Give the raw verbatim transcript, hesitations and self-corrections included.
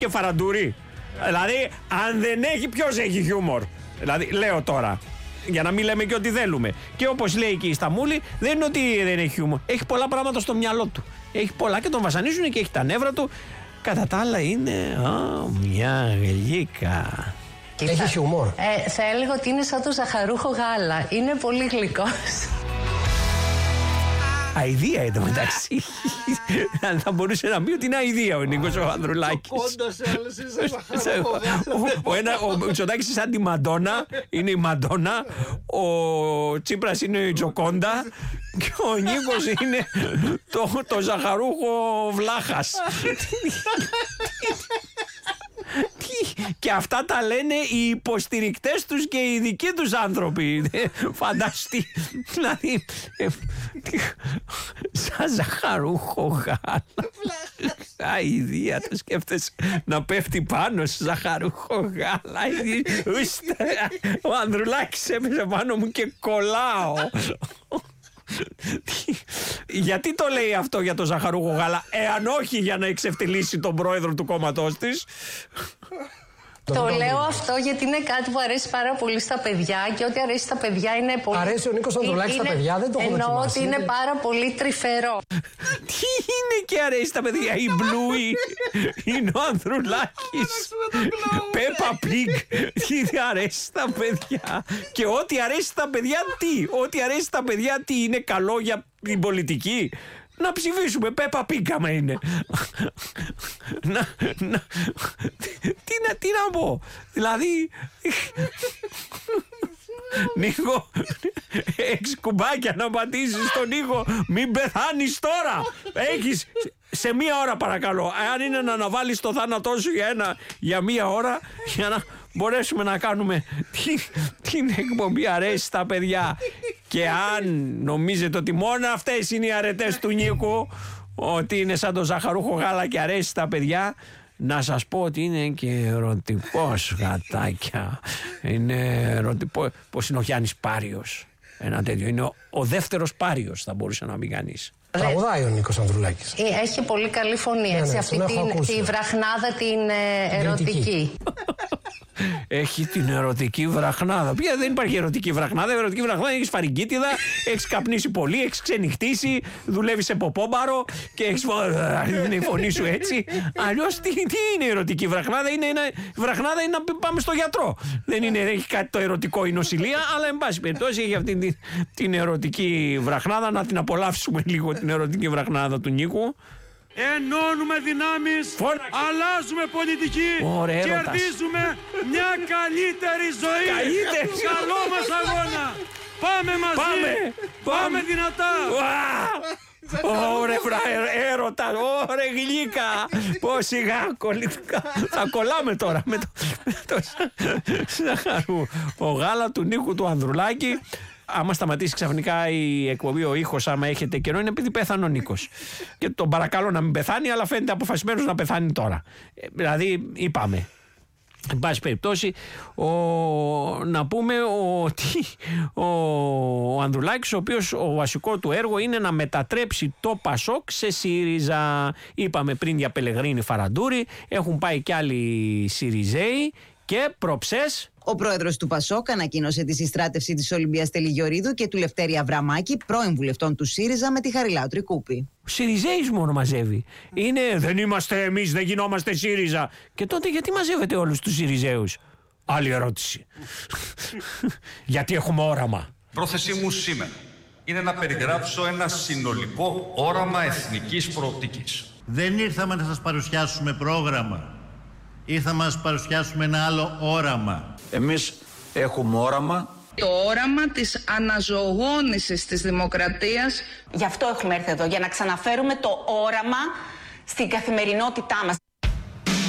και Φαραντούρη. Δηλαδή, αν δεν έχει, ποιος έχει χιούμορ. Δηλαδή, λέω τώρα. Για να μην λέμε και ό,τι θέλουμε. Και όπως λέει και η Σταμούλη, δεν είναι ότι δεν έχει χιούμορ. Έχει πολλά πράγματα στο μυαλό του. Έχει πολλά και τον βασανίζουν και έχει τα νεύρα του. Κατά τα άλλα είναι α, μια γλύκα. Έχει χιούμορ. Ε, θα έλεγα ότι είναι σαν το ζαχαρούχο γάλα. Είναι πολύ γλυκός. Αηδία εν τω μεταξύ. Θα μπορούσε να πει ότι είναι αηδία ο Νίκος ο Ανδρουλάκης. Κόντας έλεγε Ο Μητσοτάκης είναι σαν τη Μαντόνα. Είναι η Μαντόνα. Ο Τσίπρας είναι η Τζοκόντα. Και ο Νίκος είναι το ζαχαρούχο Βλάχας. Και αυτά τα λένε οι υποστηρικτές τους και οι δικοί τους άνθρωποι. Φανταστεί. Δηλαδή σαν ζαχαρούχο γάλα. Αηδία, το σκέφτεσαι να πέφτει πάνω σε ζαχαρούχο γάλα. Ο Ανδρουλάκης έπεσε πάνω μου και κολλάω. Γιατί το λέει αυτό για το ζαχαρούχο γάλα, εάν όχι για να εξευτελίσει τον πρόεδρο του κόμματός της? Το λέω αυτό γιατί είναι κάτι που αρέσει πάρα πολύ στα παιδιά και ό,τι αρέσει στα παιδιά είναι πολύ. Αρέσει ο Νίκος Ανδρουλάκης στα παιδιά, δεν το έχω δοκιμάσει. Εννοώ ότι είναι πάρα πολύ τρυφερό. Τι είναι και αρέσει στα παιδιά? Η Μπλούι είναι ο Ανδρουλάκης. Πέπα Πιγκ. Τι αρέσει στα παιδιά? Και ό,τι αρέσει στα παιδιά τι? Ό,τι αρέσει στα παιδιά τι είναι καλό για την πολιτική? Να ψηφίσουμε Πέπα Πιγκ άμα είναι. να, να, τι, να, τι να πω? Δηλαδή Νίκο, έχεις κουμπάκια να πατήσεις τον Νίκο. Μην πεθάνεις τώρα. Έχεις σε μία ώρα παρακαλώ. Αν είναι να αναβάλεις το θάνατό σου για, ένα, για μία ώρα, για να μπορέσουμε να κάνουμε την, την εκπομπή αρέσει στα παιδιά. Και αν νομίζετε ότι μόνο αυτές είναι οι αρετές του Νίκου, ότι είναι σαν το ζαχαρούχο γάλα και αρέσει στα παιδιά, να σας πω ότι είναι και ερωτικός, γατάκια. Είναι ερωτικό. Πώς είναι ο Γιάννης Πάριος? Ένα τέτοιο. Είναι ο, ο δεύτερος Πάριος, θα μπορούσε να πει κανείς. Τραγουδάει ο Νίκος Ανδρουλάκης. Έχει πολύ καλή φωνή, ναι, έτσι, ναι, αυτή την, τη βραχνάδα την ε, ερωτική. Έχει την ερωτική βραχνάδα. Ποια δεν υπάρχει ερωτική βραχνάδα? Η ερωτική βραχνάδα έχεις φαρικίτιδα, έχεις καπνίσει πολύ, έχεις ξενυχτήσει, δουλεύεις σε ποπόμπαρο και έχεις είναι η φωνή σου έτσι. Αλλιώς τι, τι είναι η ερωτική βραχνάδα? Είναι ένα, η βραχνάδα είναι να πάμε στο γιατρό. Δεν είναι, έχει κάτι το ερωτικό η νοσηλεία, αλλά εν πάση περιπτώσει έχει αυτή την, την ερωτική βραχνάδα. Να την απολαύσουμε λίγο την ερωτική βραχνάδα του Νίκου. Ενώνουμε δυνάμεις, Φώνα... αλλάζουμε πολιτική, Ωραία, κερδίζουμε μια καλύτερη ζωή. Καλύτερη. Καλό μας αγώνα. Πάμε μαζί, πάμε, πάμε, πάμε δυνατά. Ωραία βρά, έρωτα, ωραία γλύκα. Πώς σιγά κολλητικά. Θα κολλάμε τώρα με το, το ζαχαρού ο γάλα του Νίκου του Ανδρουλάκη. Άμα σταματήσει ξαφνικά η εκπομπή, ο ήχος, άμα έχετε καιρό, είναι επειδή πέθανε ο Νίκος. Και τον παρακαλώ να μην πεθάνει, αλλά φαίνεται αποφασισμένος να πεθάνει τώρα. Ε, δηλαδή, είπαμε. Εν πάση περιπτώσει, ο, να πούμε ότι ο, ο Ανδρουλάκης, ο οποίος ο βασικό του έργο είναι να μετατρέψει το Πασόκ σε ΣΥΡΙΖΑ. Είπαμε πριν για Πελεγρίνη Φαραντούρη, έχουν πάει κι άλλοι ΣΥΡΙΖΕΙ και προψές. Ο πρόεδρος του Πασόκ ανακοίνωσε τη συστράτευση της Ολυμπίας Τελιγιορίδου και του Λευτέρη Αβραμάκη, πρώην βουλευτών του ΣΥΡΙΖΑ, με τη Χαριλάου Τρικούπη. ΣΥΡΙΖΕΙς μόνο μαζεύει. Είναι, δεν είμαστε εμείς, δεν γινόμαστε ΣΥΡΙΖΑ. Και τότε γιατί μαζεύετε όλους τους ΣΥΡΙΖΕΙους? Άλλη ερώτηση. Γιατί έχουμε όραμα. Πρόθεσή μου σήμερα είναι να περιγράψω ένα συνολικό όραμα εθνικής προοπτικής. Δεν ήρθαμε να σας παρουσιάσουμε πρόγραμμα. Ήρθαμε να σας παρουσιάσουμε ένα άλλο όραμα. Εμείς έχουμε όραμα. Το όραμα της αναζωογόνησης της δημοκρατίας. Γι' αυτό έχουμε έρθει εδώ, για να ξαναφέρουμε το όραμα στην καθημερινότητά μας.